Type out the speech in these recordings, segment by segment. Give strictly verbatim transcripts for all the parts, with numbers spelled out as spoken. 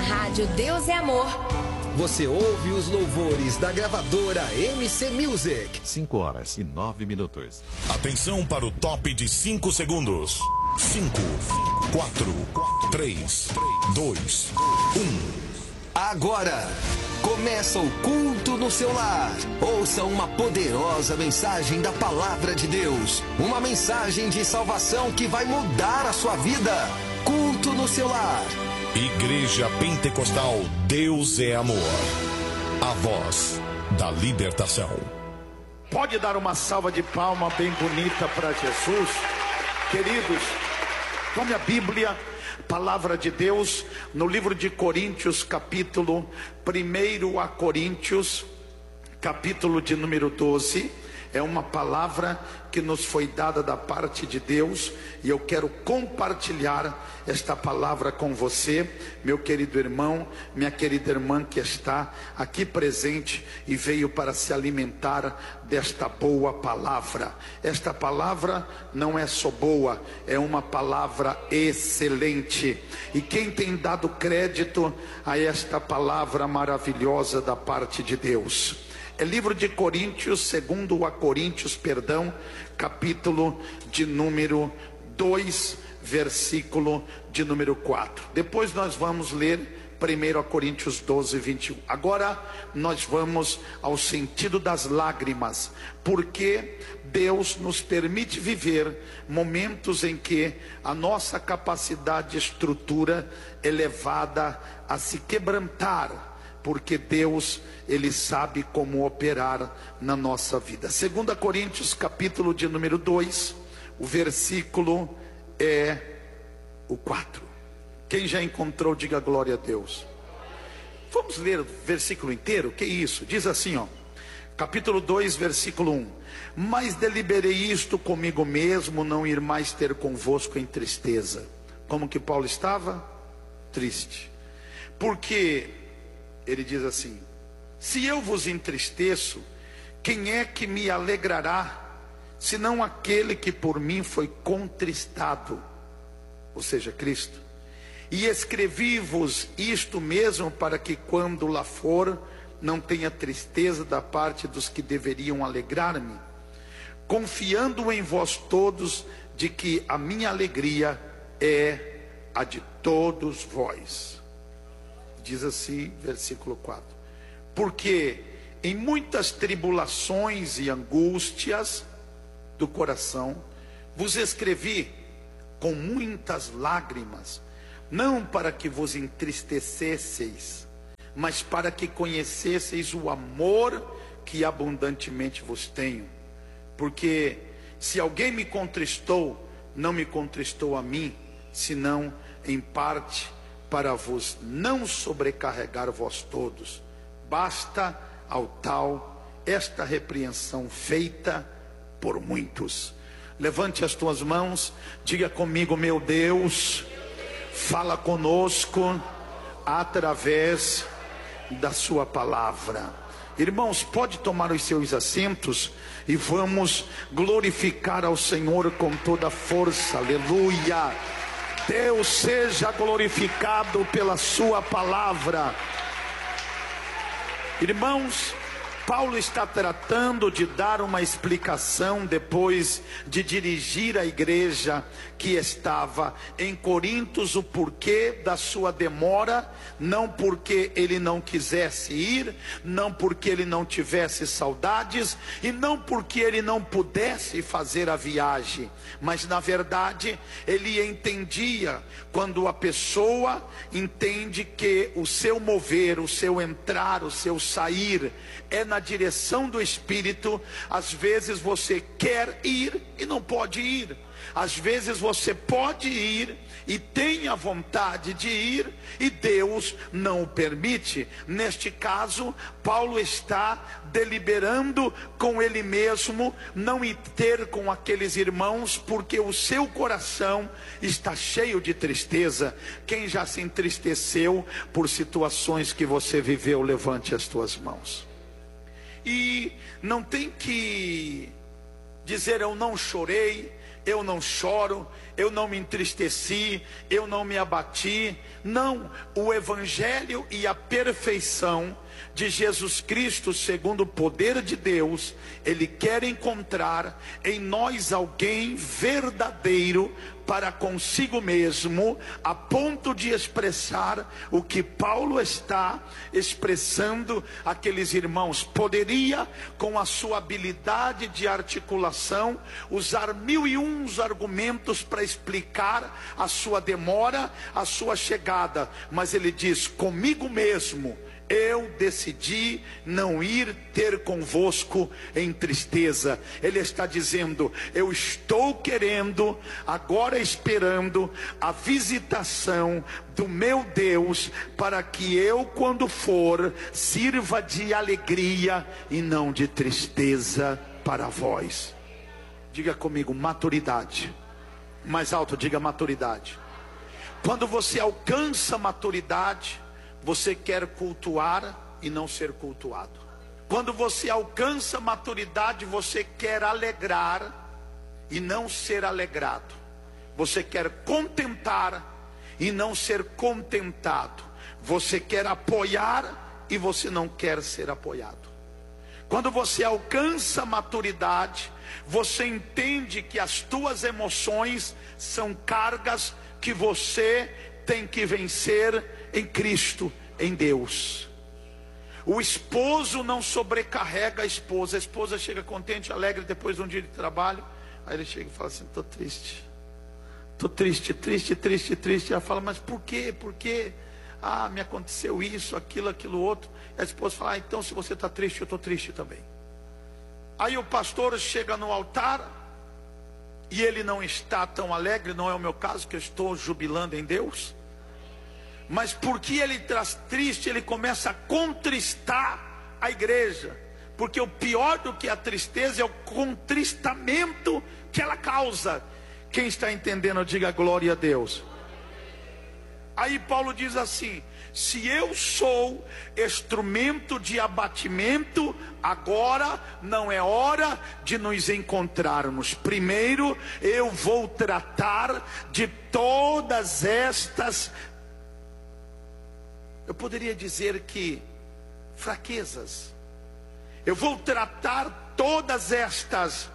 rádio Deus é Amor. Você ouve os louvores da gravadora M C Music. cinco horas e nove minutos. Atenção para o top de cinco segundos. cinco, quatro, três, dois, um. Agora, começa o culto no seu lar. Ouça uma poderosa mensagem da Palavra de Deus. Uma mensagem de salvação que vai mudar a sua vida. Culto no seu lar. Igreja Pentecostal Deus é Amor. A voz da libertação. Pode dar uma salva de palma bem bonita para Jesus? Queridos, tome a Bíblia, Palavra de Deus, no livro de Coríntios, capítulo primeiro a Coríntios, capítulo de número doze. É uma palavra que nos foi dada da parte de Deus, e eu quero compartilhar esta palavra com você, meu querido irmão, minha querida irmã que está aqui presente e veio para se alimentar desta boa palavra. Esta palavra não é só boa, é uma palavra excelente. E quem tem dado crédito a esta palavra maravilhosa da parte de Deus? É livro de Coríntios, segundo a Coríntios, perdão, capítulo de número dois, versículo de número quatro. Depois nós vamos ler primeiro a Coríntios doze, vinte e um. Agora nós vamos ao sentido das lágrimas, porque Deus nos permite viver momentos em que a nossa capacidade de estrutura é levada a se quebrantar, porque Deus, Ele sabe como operar na nossa vida. Segunda Coríntios, capítulo de número dois, o versículo é o quatro. Quem já encontrou, diga glória a Deus. Vamos ler o versículo inteiro? Que isso? Diz assim, ó, capítulo dois, versículo um. Mas deliberei isto comigo mesmo, não ir mais ter convosco em tristeza. Como que Paulo estava? Triste. Porque ele diz assim: se eu vos entristeço, quem é que me alegrará, senão aquele que por mim foi contristado, ou seja, Cristo. E escrevi-vos isto mesmo, para que quando lá for, não tenha tristeza da parte dos que deveriam alegrar-me, confiando em vós todos, de que a minha alegria é a de todos vós. Diz assim, versículo quatro: porque em muitas tribulações e angústias do coração vos escrevi com muitas lágrimas, não para que vos entristecesseis, mas para que conhecesseis o amor que abundantemente vos tenho. Porque se alguém me contristou, não me contristou a mim, senão em parte, para vos não sobrecarregar vós todos. Basta ao tal esta repreensão feita por muitos. Levante as tuas mãos, diga comigo: meu Deus, fala conosco através da sua palavra. Irmãos, pode tomar os seus assentos e vamos glorificar ao Senhor com toda a força. Aleluia. Deus seja glorificado pela sua palavra. Irmãos, Paulo está tratando de dar uma explicação depois de dirigir a igreja que estava em Corintos, o porquê da sua demora, não porque ele não quisesse ir, não porque ele não tivesse saudades, e não porque ele não pudesse fazer a viagem, mas na verdade ele entendia, quando a pessoa entende que o seu mover, o seu entrar, o seu sair é na direção do Espírito, às vezes você quer ir e não pode ir. Às vezes você pode ir e tem a vontade de ir e Deus não o permite. Neste caso, Paulo está deliberando com ele mesmo não ir ter com aqueles irmãos, porque o seu coração está cheio de tristeza. Quem já se entristeceu por situações que você viveu, levante as tuas mãos. E não tem que dizer eu não chorei, eu não choro, eu não me entristeci, eu não me abati. Não, o evangelho e a perfeição de Jesus Cristo, segundo o poder de Deus, Ele quer encontrar em nós alguém verdadeiro para consigo mesmo, a ponto de expressar o que Paulo está expressando àqueles irmãos. Poderia, com a sua habilidade de articulação, usar mil e uns argumentos para explicar a sua demora, a sua chegada, mas ele diz: comigo mesmo eu decidi não ir ter convosco em tristeza. Ele está dizendo: eu estou querendo, agora esperando a visitação do meu Deus, para que eu, quando for, sirva de alegria e não de tristeza para vós. Diga comigo, maturidade. Mais alto, diga maturidade. Quando você alcança maturidade, você quer cultuar e não ser cultuado. Quando você alcança maturidade, você quer alegrar e não ser alegrado. Você quer contentar e não ser contentado. Você quer apoiar e você não quer ser apoiado. Quando você alcança maturidade, você entende que as tuas emoções são cargas que você tem que vencer em Cristo, em Deus. O esposo não sobrecarrega a esposa. A esposa chega contente, alegre depois de um dia de trabalho. Aí ele chega e fala assim: estou triste, estou triste, triste, triste, triste. Ela fala: mas por quê? Por quê? Ah, me aconteceu isso, aquilo, aquilo outro. E a esposa fala: ah, então se você está triste, eu estou triste também. Aí o pastor chega no altar e ele não está tão alegre. Não é o meu caso, que eu estou jubilando em Deus. Mas porque ele traz triste, ele começa a contristar a igreja. Porque o pior do que a tristeza é o contristamento que ela causa. Quem está entendendo, diga glória a Deus. Aí Paulo diz assim: se eu sou instrumento de abatimento, agora não é hora de nos encontrarmos. Primeiro eu vou tratar de todas estas, eu poderia dizer que fraquezas. Eu vou tratar todas estas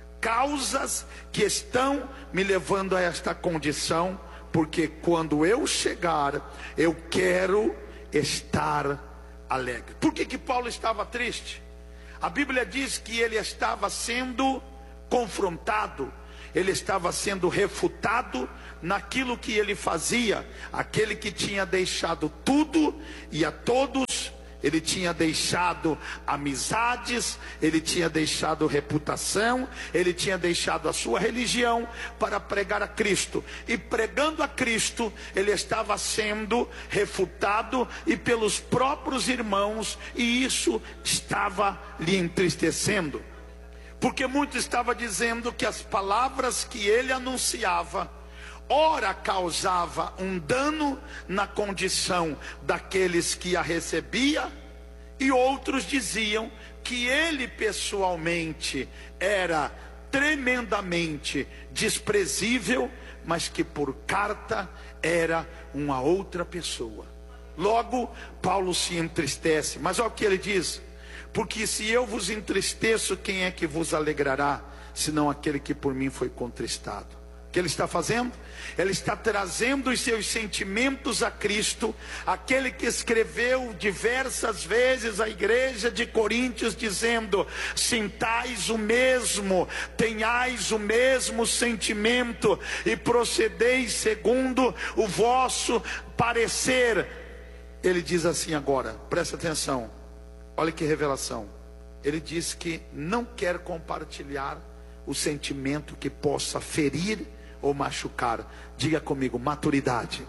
causas que estão me levando a esta condição, porque quando eu chegar, eu quero estar alegre. Por que que Paulo estava triste? A Bíblia diz que ele estava sendo confrontado, ele estava sendo refutado naquilo que ele fazia. Aquele que tinha deixado tudo e a todos, ele tinha deixado amizades, ele tinha deixado reputação, ele tinha deixado a sua religião para pregar a Cristo. E pregando a Cristo, ele estava sendo refutado e pelos próprios irmãos, e isso estava lhe entristecendo. Porque muito estava dizendo que as palavras que ele anunciava, ora causava um dano na condição daqueles que a recebia, e outros diziam que ele pessoalmente era tremendamente desprezível, mas que por carta era uma outra pessoa. Logo Paulo se entristece, mas olha o que ele diz: porque se eu vos entristeço, quem é que vos alegrará, senão aquele que por mim foi contristado? O que ele está fazendo? Ele está trazendo os seus sentimentos a Cristo. Aquele que escreveu diversas vezes à igreja de Coríntios, dizendo: sintais o mesmo, tenhais o mesmo sentimento e procedeis segundo o vosso parecer. Ele diz assim agora, presta atenção, olha que revelação. Ele diz que não quer compartilhar o sentimento que possa ferir ou machucar. Diga comigo, maturidade.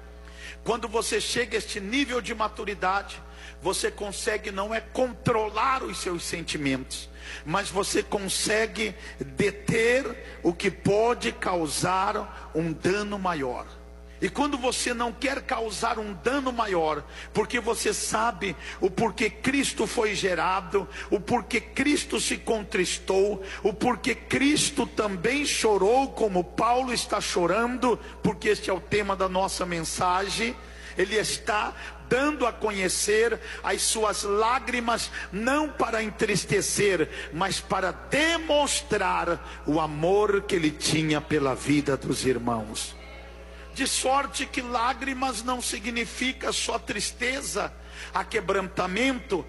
Quando você chega a este nível de maturidade, você consegue não é controlar os seus sentimentos, mas você consegue deter o que pode causar um dano maior. E quando você não quer causar um dano maior, porque você sabe o porquê Cristo foi gerado, o porquê Cristo se contristou, o porquê Cristo também chorou como Paulo está chorando, porque este é o tema da nossa mensagem. Ele está dando a conhecer as suas lágrimas, não para entristecer, mas para demonstrar o amor que ele tinha pela vida dos irmãos. De sorte que lágrimas não significa só tristeza, aquebrantamento,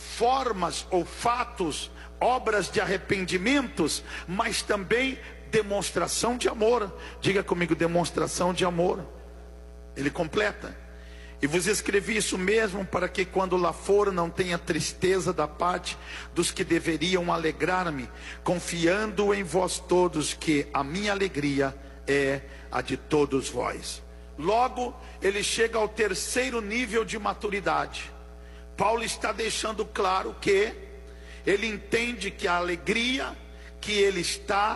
formas ou fatos, obras de arrependimentos, mas também demonstração de amor. Diga comigo, demonstração de amor. Ele completa: e vos escrevi isso mesmo, para que quando lá for não tenha tristeza da parte dos que deveriam alegrar-me, confiando em vós todos, que a minha alegria é a de todos vós. Logo, ele chega ao terceiro nível de maturidade. Paulo está deixando claro que ele entende que a alegria que ele está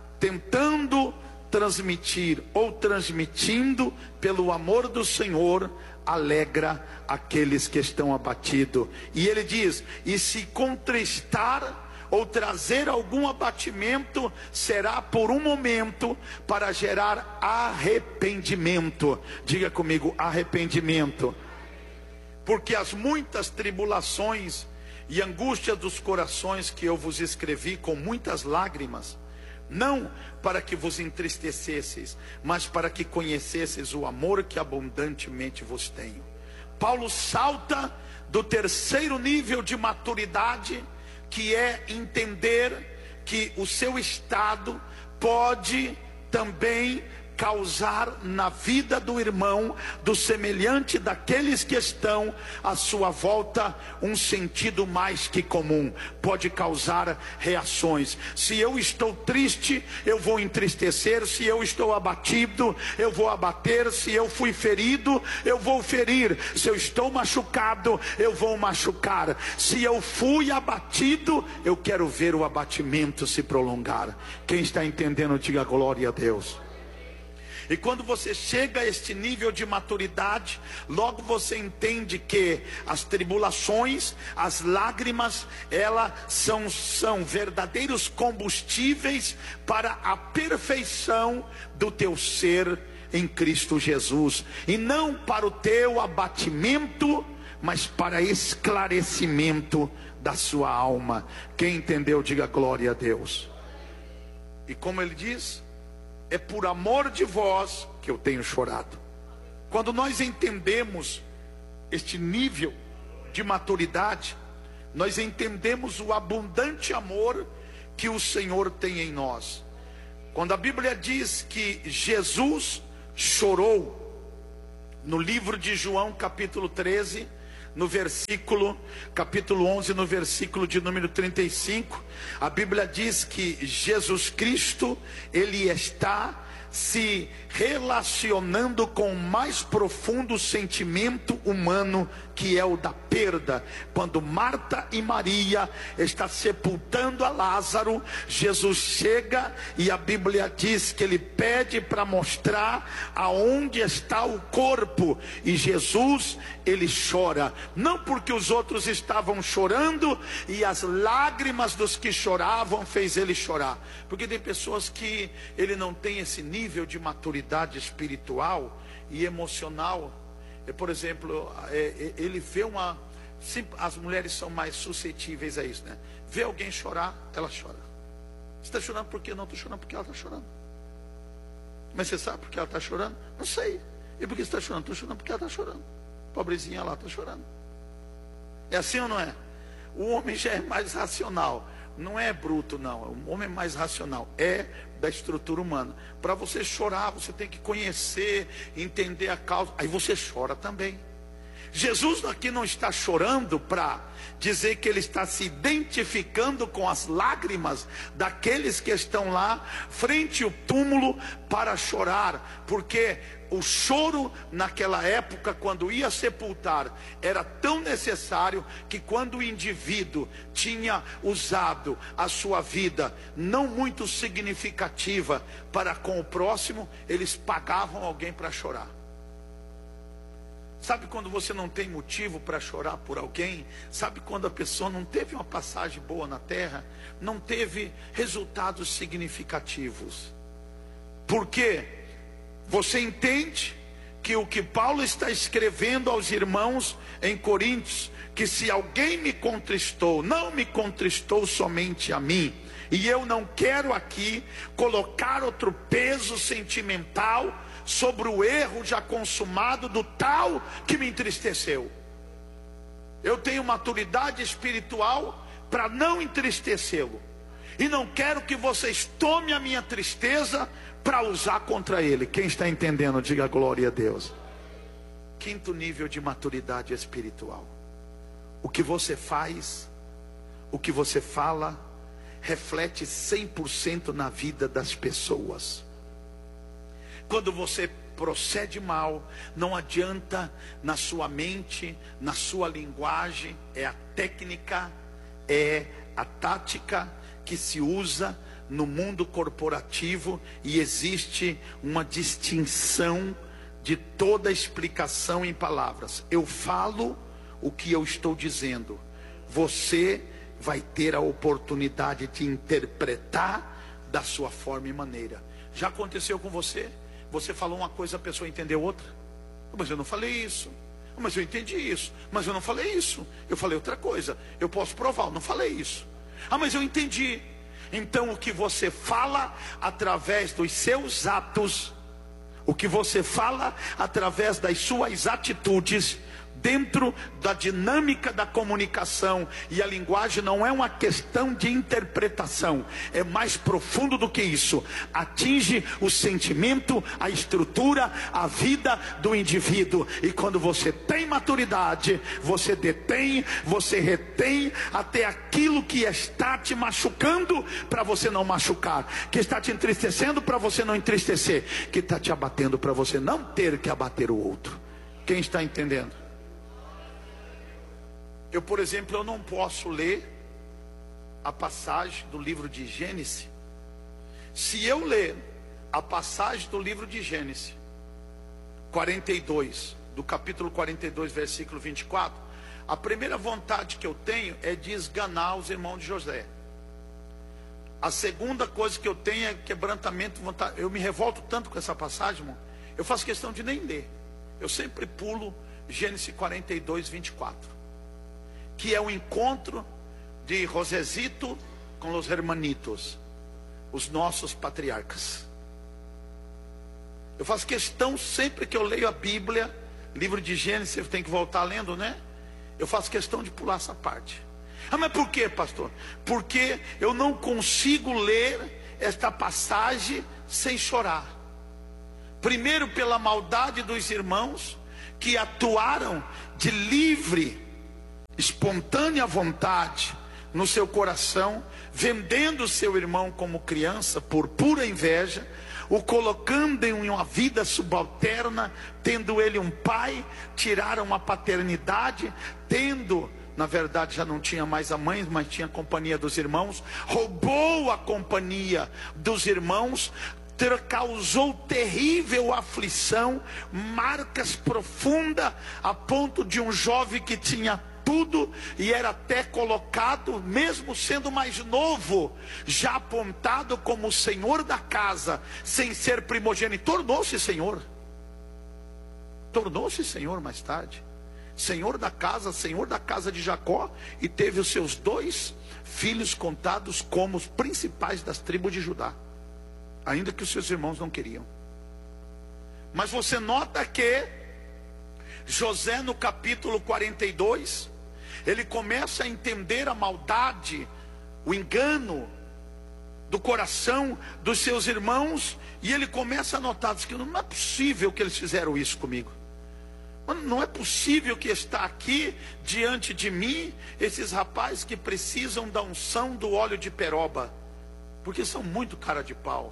tentando transmitir ou transmitindo pelo amor do Senhor alegra aqueles que estão abatidos. E ele diz: e se contristar ou trazer algum abatimento, será por um momento, para gerar arrependimento. Diga comigo, arrependimento. Porque as muitas tribulações e angústias dos corações que eu vos escrevi com muitas lágrimas, não para que vos entristecesseis, mas para que conhecesseis o amor que abundantemente vos tenho. Paulo salta do terceiro nível de maturidade, que é entender que o seu estado pode também causar na vida do irmão, do semelhante daqueles que estão à sua volta, um sentido mais que comum. Pode causar reações. Se eu estou triste, eu vou entristecer. Se eu estou abatido, eu vou abater. Se eu fui ferido, eu vou ferir. Se eu estou machucado, eu vou machucar. Se eu fui abatido, eu quero ver o abatimento se prolongar. Quem está entendendo, diga glória a Deus. E quando você chega a este nível de maturidade, logo você entende que as tribulações, as lágrimas, elas são, são verdadeiros combustíveis para a perfeição do teu ser em Cristo Jesus. E não para o teu abatimento, mas para esclarecimento da sua alma. Quem entendeu, diga glória a Deus. E como ele diz, é por amor de vós que eu tenho chorado. Quando nós entendemos este nível de maturidade, nós entendemos o abundante amor que o Senhor tem em nós. Quando a Bíblia diz que Jesus chorou, no livro de João capítulo treze, no versículo, capítulo onze, no versículo de número trinta e cinco, a Bíblia diz que Jesus Cristo, ele está se relacionando com o mais profundo sentimento humano, que é o da perda. Quando Marta e Maria está sepultando a Lázaro, Jesus chega e a Bíblia diz que ele pede para mostrar aonde está o corpo, e Jesus, ele chora, não porque os outros estavam chorando e as lágrimas dos que choravam fez ele chorar, porque tem pessoas que ele não tem esse nível de maturidade espiritual e emocional. Por exemplo, ele vê uma, as mulheres são mais suscetíveis a isso, né? Vê alguém chorar, ela chora. Você está chorando por quê? Não, estou chorando porque ela está chorando. Mas você sabe por que ela está chorando? Não sei. E por que você está chorando? Estou chorando porque ela está chorando. Pobrezinha lá está chorando. É assim ou não é? O homem já é mais racional. Não é bruto, não. O homem é mais racional. É da estrutura humana. Para você chorar, você tem que conhecer, entender a causa. Aí você chora também. Jesus aqui não está chorando para dizer que ele está se identificando com as lágrimas daqueles que estão lá frente ao túmulo para chorar, porque o choro naquela época, quando ia sepultar, era tão necessário que quando o indivíduo tinha usado a sua vida não muito significativa para com o próximo, eles pagavam alguém para chorar. Sabe quando você não tem motivo para chorar por alguém? Sabe quando a pessoa não teve uma passagem boa na terra? Não teve resultados significativos. Por quê? Você entende que o que Paulo está escrevendo aos irmãos em Coríntios, que se alguém me contristou, não me contristou somente a mim. E eu não quero aqui colocar outro peso sentimental sobre o erro já consumado do tal que me entristeceu. Eu tenho maturidade espiritual para não entristecê-lo. E não quero que vocês tomem a minha tristeza para usar contra ele. Quem está entendendo, diga glória a Deus. Quinto nível de maturidade espiritual. O que você faz, o que você fala, reflete cem por cento na vida das pessoas. Quando você procede mal, não adianta na sua mente, na sua linguagem, é a técnica, é a tática que se usa no mundo corporativo, e existe uma distinção de toda explicação em palavras. Eu falo o que eu estou dizendo, você vai ter a oportunidade de interpretar da sua forma e maneira. Já aconteceu com você? Você falou uma coisa, a pessoa entendeu outra. Mas eu não falei isso. Mas eu entendi isso. Mas eu não falei isso. Eu falei outra coisa. Eu posso provar, eu não falei isso. Ah, mas eu entendi. Então o que você fala através dos seus atos, o que você fala através das suas atitudes, dentro da dinâmica da comunicação, e a linguagem não é uma questão de interpretação, é mais profundo do que isso, atinge o sentimento, a estrutura, a vida do indivíduo. E quando você tem maturidade, você detém, você retém até aquilo que está te machucando, para você não machucar, que está te entristecendo, para você não entristecer, que está te abatendo, para você não ter que abater o outro. Quem está entendendo? Eu, por exemplo, eu não posso ler a passagem do livro de Gênesis. Se eu ler a passagem do livro de Gênesis quarenta e dois, do capítulo quarenta e dois, versículo vinte e quatro, a primeira vontade que eu tenho é de esganar os irmãos de José. A segunda coisa que eu tenho é quebrantamento de vontade. Eu me revolto tanto com essa passagem, irmão, eu faço questão de nem ler. Eu sempre pulo Gênesis quarenta e dois, vinte e quatro. Que é o encontro de Josezito com os hermanitos, os nossos patriarcas. Eu faço questão, sempre que eu leio a Bíblia, livro de Gênesis, eu tenho que voltar lendo, né? Eu faço questão de pular essa parte. Ah, mas por quê, pastor? Porque eu não consigo ler esta passagem sem chorar. Primeiro, pela maldade dos irmãos que atuaram de livre, espontânea vontade no seu coração, vendendo seu irmão como criança por pura inveja, o colocando em uma vida subalterna, tendo ele um pai, tiraram a paternidade, tendo, na verdade já não tinha mais a mãe, mas tinha a companhia dos irmãos, roubou a companhia dos irmãos, causou terrível aflição, marcas profundas, a ponto de um jovem que tinha tudo e era até colocado, mesmo sendo mais novo, já apontado como senhor da casa, sem ser primogênito, tornou-se senhor, tornou-se senhor mais tarde, senhor da casa, senhor da casa de Jacó, e teve os seus dois filhos contados como os principais das tribos de Judá, ainda que os seus irmãos não queriam. Mas você nota que José, no capítulo quarenta e dois, ele começa a entender a maldade, o engano do coração dos seus irmãos, e ele começa a notar, diz que não é possível que eles fizeram isso comigo. Não é possível que está aqui diante de mim esses rapazes que precisam da unção do óleo de peroba, porque são muito cara de pau.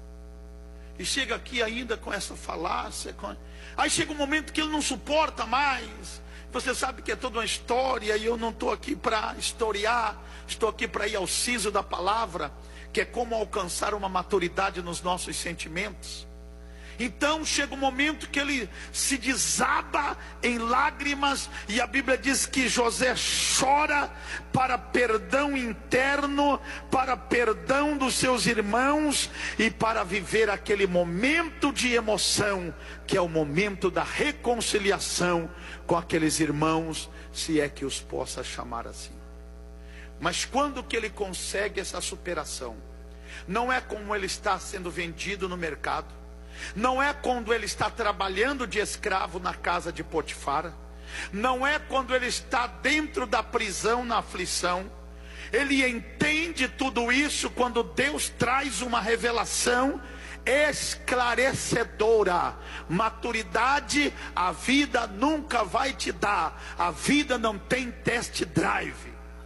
E chega aqui ainda com essa falácia, com... aí chega um momento que ele não suporta mais. Você sabe que é toda uma história, e eu não estou aqui para historiar, estou aqui para ir ao siso da palavra, que é como alcançar uma maturidade nos nossos sentimentos. Então chega um momento que ele se desaba em lágrimas, e a Bíblia diz que José chora para perdão interno, para perdão dos seus irmãos e para viver aquele momento de emoção, que é o momento da reconciliação com aqueles irmãos, se é que os possa chamar assim. Mas quando que ele consegue essa superação? Não é como ele está sendo vendido no mercado, não é quando ele está trabalhando de escravo na casa de Potifar, não é quando ele está dentro da prisão na aflição. Ele entende tudo isso quando Deus traz uma revelação esclarecedora. Maturidade a vida nunca vai te dar. A vida não tem test drive.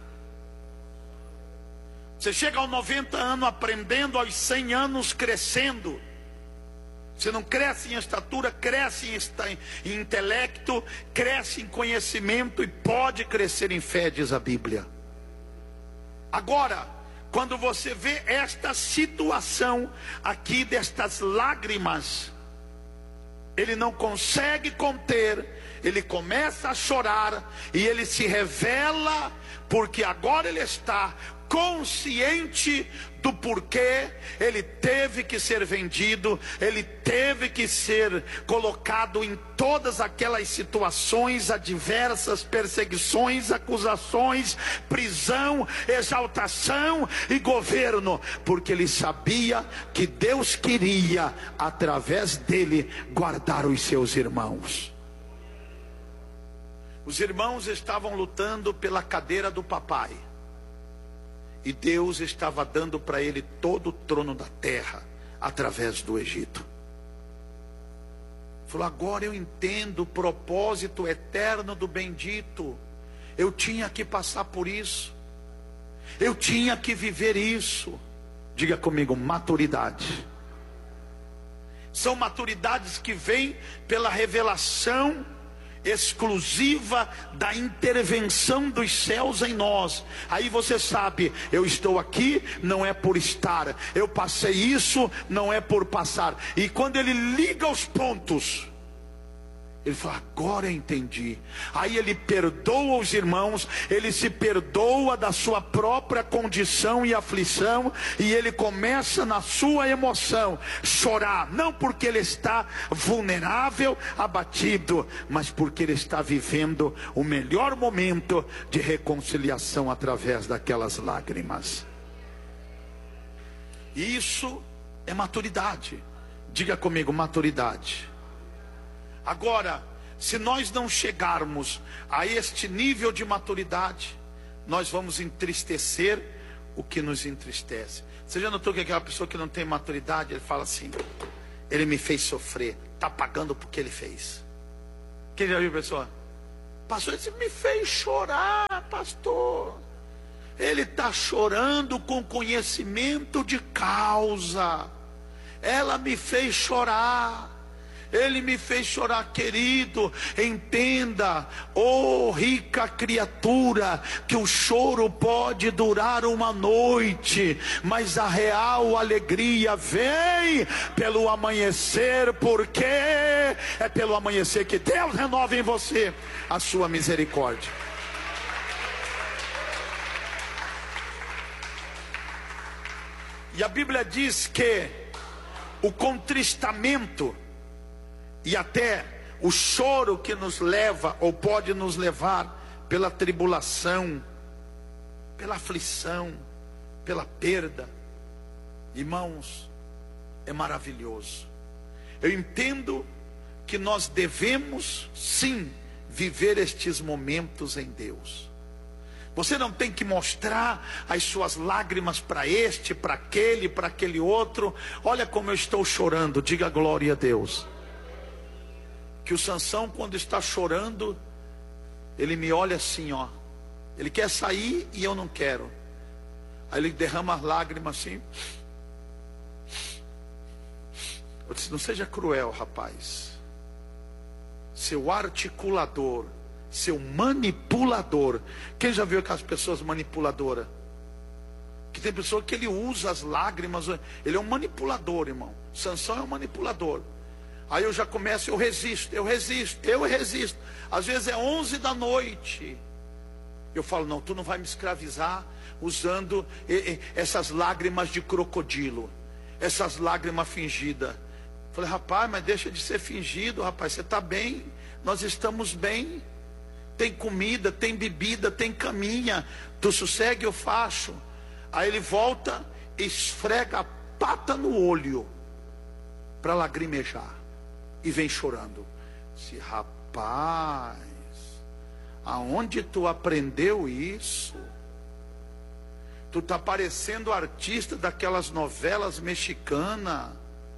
Você chega aos noventa anos aprendendo, aos cem anos crescendo. Você não cresce em estatura, cresce em intelecto, cresce em conhecimento e pode crescer em fé, diz a Bíblia. Agora, quando você vê esta situação aqui destas lágrimas, ele não consegue conter, ele começa a chorar e ele se revela, porque agora ele está consciente do porquê ele teve que ser vendido, ele teve que ser colocado em todas aquelas situações adversas, perseguições, acusações, prisão, exaltação e governo, porque ele sabia que Deus queria através dele guardar os seus irmãos. Os irmãos estavam lutando pela cadeira do papai, e Deus estava dando para ele todo o trono da terra, através do Egito. Falou: agora eu entendo o propósito eterno do bendito. Eu tinha que passar por isso. Eu tinha que viver isso. Diga comigo, maturidade. São maturidades que vêm pela revelação exclusiva da intervenção dos céus em nós. Aí você sabe, eu estou aqui não é por estar, eu passei isso não é por passar. E quando ele liga os pontos, ele fala: agora eu entendi. Aí ele perdoa os irmãos, ele se perdoa da sua própria condição e aflição, e ele começa na sua emoção chorar, não porque ele está vulnerável, abatido, mas porque ele está vivendo o melhor momento de reconciliação através daquelas lágrimas. Isso é maturidade. Diga comigo, maturidade. Agora, se nós não chegarmos a este nível de maturidade, nós vamos entristecer o que nos entristece. Você já notou que aquela pessoa que não tem maturidade, ele fala assim: ele me fez sofrer, está pagando porque ele fez. Quem já viu a pessoa? Pastor, ele me fez chorar, pastor. Ele está chorando com conhecimento de causa. Ela me fez chorar. Ele me fez chorar, querido. Entenda, oh rica criatura, que o choro pode durar uma noite, mas a real alegria vem pelo amanhecer, porque é pelo amanhecer que Deus renova em você a sua misericórdia. E a Bíblia diz que o contristamento e até o choro que nos leva, ou pode nos levar, pela tribulação, pela aflição, pela perda, irmãos, é maravilhoso. Eu entendo que nós devemos sim viver estes momentos em Deus. Você não tem que mostrar as suas lágrimas para este, para aquele, para aquele outro. Olha como eu estou chorando, diga glória a Deus. Que o Sansão, quando está chorando, ele me olha assim, ó. Ele quer sair e eu não quero. Aí ele derrama as lágrimas assim. Eu disse: não seja cruel, rapaz. Seu articulador, seu manipulador. Quem já viu aquelas pessoas manipuladoras? Que tem pessoa que ele usa as lágrimas. Ele é um manipulador, irmão. Sansão é um manipulador. Aí eu já começo, eu resisto, eu resisto, eu resisto. Às vezes é onze da noite. Eu falo, não, tu não vai me escravizar usando essas lágrimas de crocodilo, essas lágrimas fingidas. Falei, rapaz, mas deixa de ser fingido, rapaz, você está bem, nós estamos bem. Tem comida, tem bebida, tem caminha. Tu sossegue, eu faço. Aí ele volta, esfrega a pata no olho para lagrimejar e vem chorando. Se rapaz, aonde tu aprendeu isso? Tu tá parecendo artista daquelas novelas mexicanas.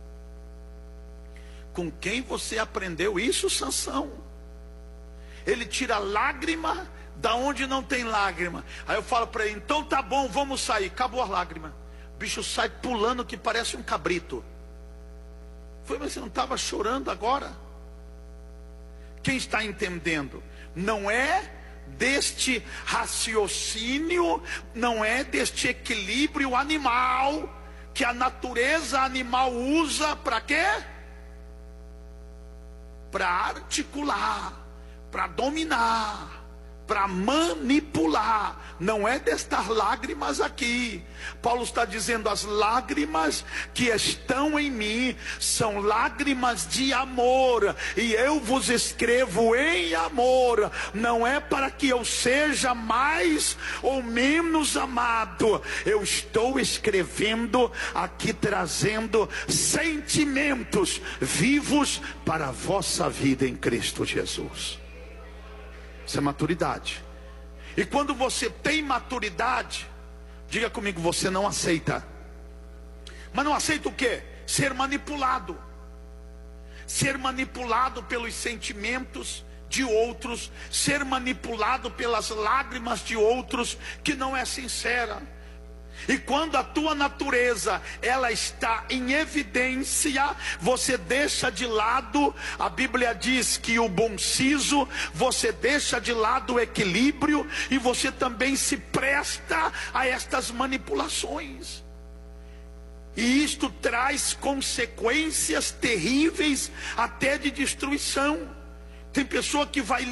Com quem você aprendeu isso, Sansão? Ele tira lágrima da onde não tem lágrima. Aí eu falo para ele, então tá bom, vamos sair. Acabou a lágrima. O bicho sai pulando que parece um cabrito. Foi, mas você não estava chorando agora? Quem está entendendo? Não é deste raciocínio, não é deste equilíbrio animal que a natureza animal usa para quê? Para articular, para dominar, para manipular. Não é destas lágrimas aqui. Paulo está dizendo, as lágrimas que estão em mim são lágrimas de amor, e eu vos escrevo em amor. Não é para que eu seja mais ou menos amado. Eu estou escrevendo aqui, trazendo sentimentos vivos para a vossa vida em Cristo Jesus. Isso é maturidade. E quando você tem maturidade, diga comigo, você não aceita. Mas não aceita o quê? Ser manipulado. Ser manipulado pelos sentimentos de outros. Ser manipulado pelas lágrimas de outros, que não é sincera. E quando a tua natureza, ela está em evidência, você deixa de lado, a Bíblia diz que o bom siso, você deixa de lado o equilíbrio, e você também se presta a estas manipulações. E isto traz consequências terríveis, até de destruição. Tem pessoa que vai